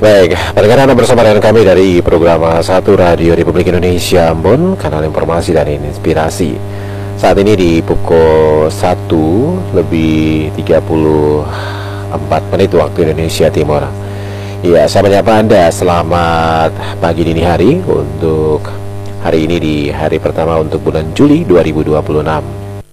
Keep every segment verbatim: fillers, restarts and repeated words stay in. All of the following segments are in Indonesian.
Baik, pendengar Anda bersama dengan kami dari program satu Radio Republik Indonesia Ambon, kanal informasi dan inspirasi. Saat ini di pukul satu lebih tiga puluh empat menit waktu Indonesia Timur. Ya, saya menyapa Anda selamat pagi dini hari untuk hari ini di hari pertama untuk bulan Juli dua ribu dua puluh enam.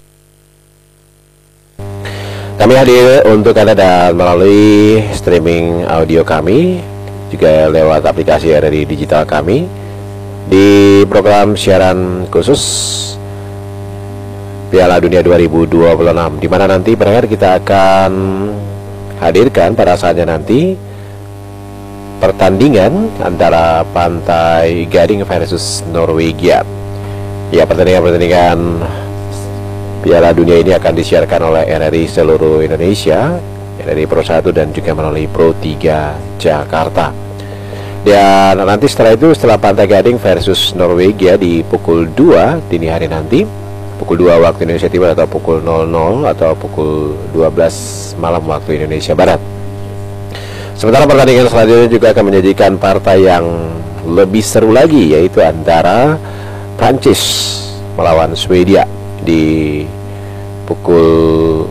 Kami hadir untuk Anda dan melalui streaming audio kami, juga lewat aplikasi R R I digital kami, di program siaran khusus Piala Dunia dua ribu dua puluh enam, di mana nanti pendengar kita akan hadirkan pada saatnya nanti pertandingan antara Pantai Gading versus Norwegia. Ya, pertandingan-pertandingan Piala Dunia ini akan disiarkan oleh R R I seluruh Indonesia, R R I Pro satu dan juga melalui Pro tiga Jakarta. Dan nanti setelah itu, setelah Pantai Gading versus Norwegia di pukul dua dini hari nanti, pukul dua waktu Indonesia Timur atau pukul nol nol atau pukul dua belas malam waktu Indonesia Barat. Sementara pertandingan selanjutnya juga akan menyajikan partai yang lebih seru lagi, yaitu antara Prancis melawan Swedia di pukul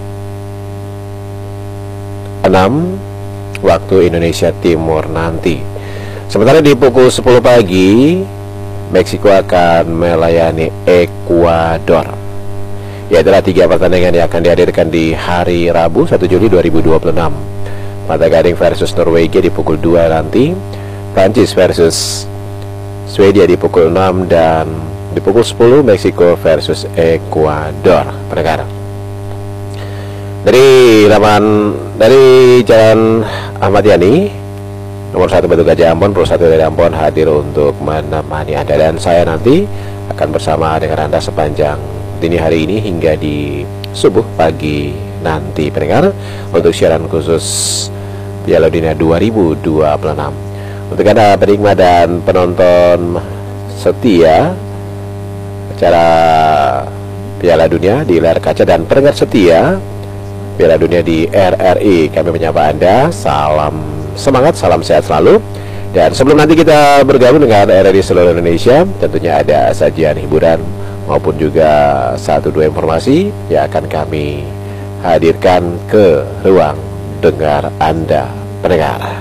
enam waktu Indonesia Timur nanti. Sementara di pukul sepuluh pagi Meksiko akan melayani Ekuador. Ya, itulah tiga pertandingan yang akan dihadirkan di hari Rabu satu Juli dua ribu dua puluh enam. Pantai Gading versus Norwegia di pukul dua nanti, Prancis versus Swedia di pukul enam, dan di pukul sepuluh Meksiko versus Ekuador. Pendengar, dari laman dari Jalan Ahmad Yani nomor satu Batu Gajah Ambon, Pro satu dari Ambon hadir untuk menemani Anda, dan saya nanti akan bersama dengan Anda sepanjang dini hari ini hingga di subuh pagi nanti, pendengar, untuk siaran khusus Piala Dunia dua ribu dua puluh enam. Untuk Anda penikmat dan penonton setia acara Piala Dunia di layar kaca dan pendengar setia Piala Dunia di R R I, kami menyapa Anda, salam semangat, salam sehat selalu. Dan sebelum nanti kita bergabung dengan R R I seluruh Indonesia, tentunya ada sajian hiburan maupun juga satu dua informasi yang akan kami hadirkan ke ruang dengar Anda, pendengar.